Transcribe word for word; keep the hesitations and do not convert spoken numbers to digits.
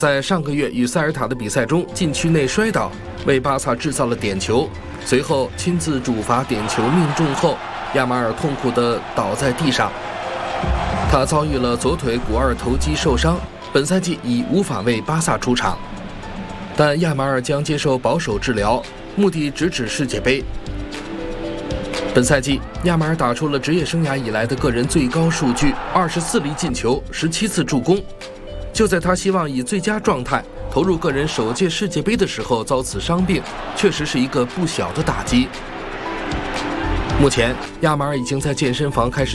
在上个月与塞尔塔的比赛中禁区内摔倒，为巴萨制造了点球。随后亲自主罚点球命中后，亚马尔痛苦地倒在地上。他遭遇了左腿股二头肌受伤，本赛季已无法为巴萨出场。但亚马尔将接受保守治疗，目的直指世界杯。本赛季，亚马尔打出了职业生涯以来的个人最高数据：二十四粒进球，十七次助攻。就在他希望以最佳状态投入个人首届世界杯的时候，遭此伤病，确实是一个不小的打击。目前，亚马尔已经在健身房开始